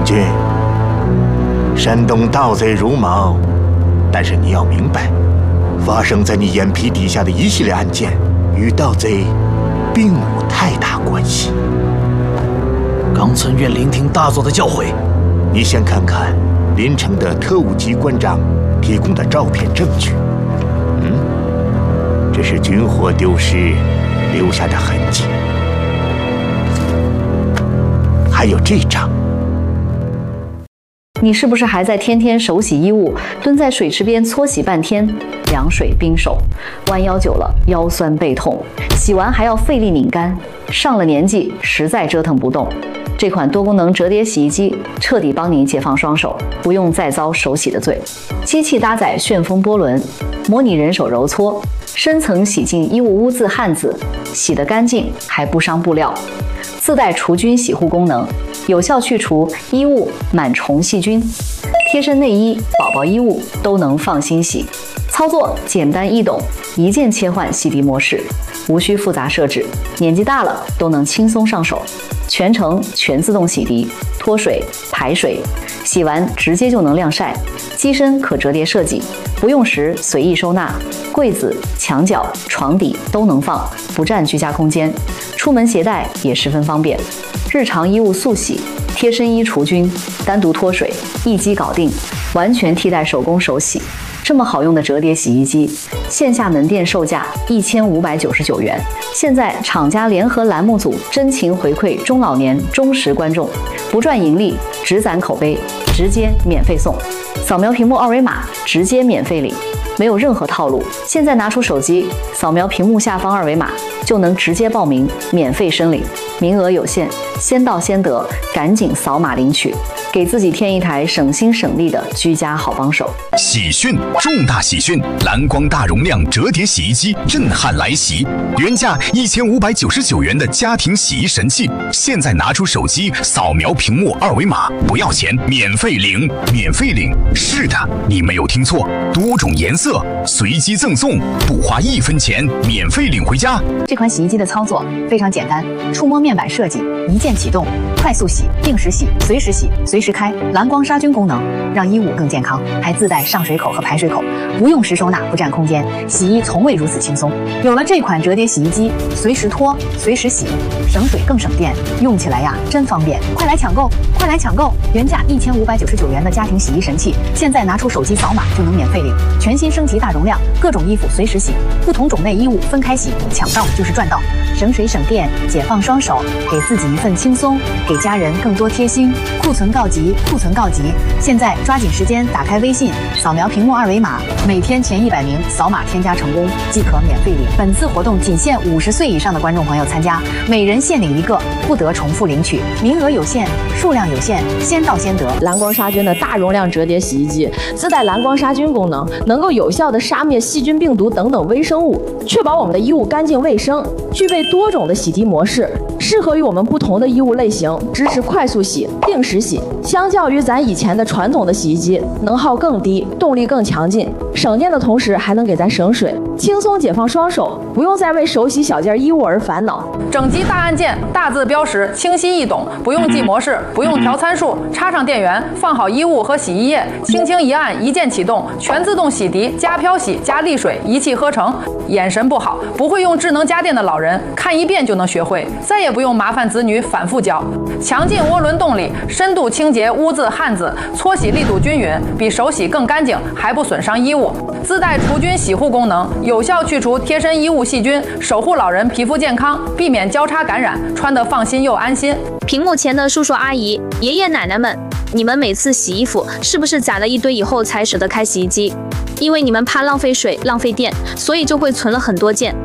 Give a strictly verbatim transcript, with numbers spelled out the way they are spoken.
君，山东盗贼如毛，但是你要明白，发生在你眼皮底下的一系列案件，与盗贼并无太大关系。 刚村愿聆听大佐的教诲。 你先看看临城的特务机关长提供的照片证据。嗯，这是军火丢失留下的痕迹。还有这张。 你是不是还在天天手洗衣物，蹲在水池边搓洗半天，凉水冰手，弯腰久了腰酸背痛，洗完还要费力拧干，上了年纪实在折腾不动。这款多功能折叠洗衣机彻底帮你解放双手，不用再遭手洗的罪。机器搭载旋风波轮，模拟人手揉搓，深层洗净衣物污渍汗渍，洗得干净还不伤布料。自带除菌洗护功能，有效去除衣物螨虫细菌，贴身内衣、宝宝衣物都能放心洗。操作简单易懂，一键切换洗涤模式，无需复杂设置，年纪大了都能轻松上手。全程全自动洗涤、脱水、排水，洗完直接就能晾晒。机身可折叠设计，不用时随意收纳，柜子、墙角、床底都能放，不占居家空间。出门携带也十分方便。日常衣物速洗，贴身衣除菌，单独脱水，一机搞定，完全替代手工手洗。这么好用的折叠洗衣机，线下门店售价一千五百九十九元。现在厂家联合栏目组真情回馈中老年忠实观众，不赚盈利，只攒口碑，直接免费送。扫描屏幕二维码，直接免费领，没有任何套路。现在拿出手机，扫描屏幕下方二维码，就能直接报名，免费申领。名额有限，先到先得，赶紧扫码领取，给自己添一台省心省力的居家好帮手。 喜讯，重大喜讯！蓝光大容量折叠洗衣机震撼来袭，原价一千五百九十九元的家庭洗衣神器，现在拿出手机扫描屏幕二维码，不要钱，免费领，免费领！是的，你没有听错，多种颜色随机赠送，不花一分钱，免费领回家。 这款洗衣机的操作非常简单，触摸面板设计，一键启动，快速洗、定时洗、随时洗、随时开，蓝光杀菌功能，让衣物更健康，还自带上水口和排水口，不用时收纳，不占空间，洗衣从未如此轻松。有了这款折叠洗衣机，随时脱，随时洗，省水更省电，用起来呀真方便！快来抢购，快来抢购！原价一千五百九十九元的家庭洗衣神器，现在拿出手机扫码就能免费领，全新升级大容量，各种衣服随时洗，不同种类衣物分开洗，抢到就是赚到，省水省电，解放双手，给自己一份轻松，给家人更多贴心。库存告急，库存告急！现在抓紧时间打开微信，扫描屏幕二维码，每天前一百名扫码添加成功即可免费领。本次活动仅限五十岁以上的观众朋友参加，每人限领一个，不得重复领取，名额有限，数量有限，先到先得。 蓝光杀菌的大容量折叠洗衣机自带蓝光杀菌功能，能够有效的杀灭细菌、病毒等等微生物，确保我们的衣物干净卫生。具备多种的洗涤模式，适合于我们不同的衣物类型，支持快速洗、定时洗。相较于咱以前的传统的洗衣机，能耗更低，动力更强劲，省电的同时还能给咱省水，轻松解放双手，不用再为手洗小件衣物而烦恼。 整机大按键，大字标识，清晰易懂，不用记模式，不用调参数，插上电源，放好衣物和洗衣液，轻轻一按，一键启动，全自动洗涤加漂洗加沥水，一气呵成。眼神不好，不会用智能家电的老人，看一遍就能学会，再也不用麻烦子女反复教。强劲涡轮动力，深度清洁污渍汗渍，搓洗力度均匀，比手洗更干净，还不损伤衣物。自带除菌洗护功能，有效去除贴身衣物细菌，守护老人皮肤健康，避免交叉感染，穿得放心又安心。 屏幕前的叔叔阿姨、爷爷奶奶们，你们每次洗衣服是不是攒了一堆以后才舍得开洗衣机？因为你们怕浪费水、浪费电，所以就会存了很多件。